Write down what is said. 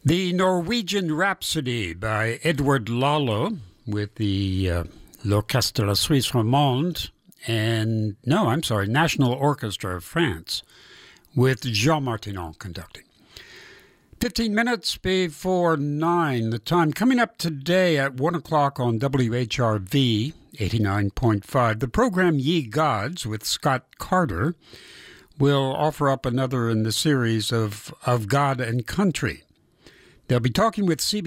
The Norwegian Rhapsody by Edward Lalo with the L'Orchestre Suisse Romande and, National Orchestra of France with Jean Martinon conducting. 15 minutes before 9, the time coming up today at 1 o'clock on WHRV 89.5. The program Ye Gods with Scott Carter will offer up another in the series of God and Country. They'll be talking with CB